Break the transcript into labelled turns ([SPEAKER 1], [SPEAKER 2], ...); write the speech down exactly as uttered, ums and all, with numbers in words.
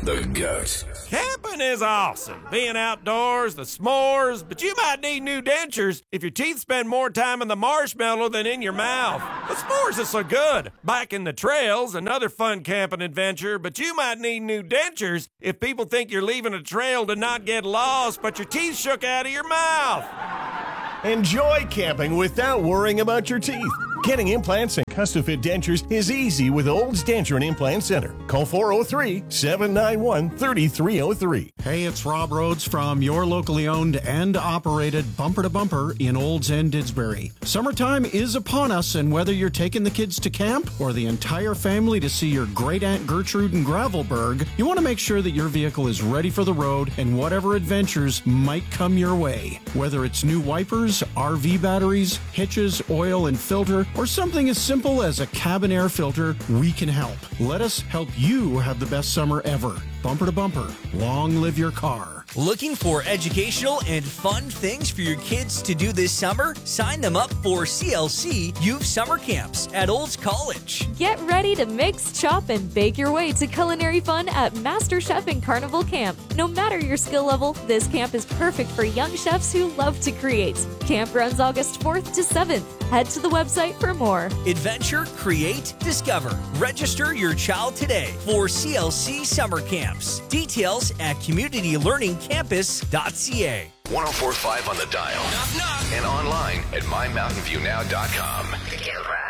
[SPEAKER 1] the GOAT.
[SPEAKER 2] Camping is awesome. Being outdoors, the s'mores, but you might need new dentures if your teeth spend more time in the marshmallow than in your mouth. The s'mores are so good. Biking the trails, another fun camping adventure, but you might need new dentures if people think you're leaving a trail to not get lost, but your teeth shook out of your mouth.
[SPEAKER 3] Enjoy camping without worrying about your teeth. Getting implants and custom-fit dentures is easy with Olds Denture and Implant Center. Call four oh three, seven nine one, three three oh three.
[SPEAKER 4] Hey, it's Rob Rhodes from your locally owned and operated Bumper to Bumper in Olds and Didsbury. Summertime is upon us, and whether you're taking the kids to camp or the entire family to see your great Aunt Gertrude in Gravelburg, you want to make sure that your vehicle is ready for the road and whatever adventures might come your way. Whether it's new wipers, R V batteries, hitches, oil and filter, or something as simple as a cabin air filter, we can help. Let us help you have the best summer ever. Bumper to Bumper. Long live your car.
[SPEAKER 5] Looking for educational and fun things for your kids to do this summer? Sign them up for C L C Youth Summer Camps at Olds College.
[SPEAKER 6] Get ready to mix, chop, and bake your way to culinary fun at Master Chef and Carnival Camp. No matter your skill level, this camp is perfect for young chefs who love to create. Camp runs August fourth to seventh. Head to the website for more.
[SPEAKER 5] Adventure, create, discover. Register your child today for C L C Summer Camps. Details at community learning campus dot c a.
[SPEAKER 1] one oh four point five on the dial.
[SPEAKER 5] Knock, knock.
[SPEAKER 1] And online at my mountain view now dot com.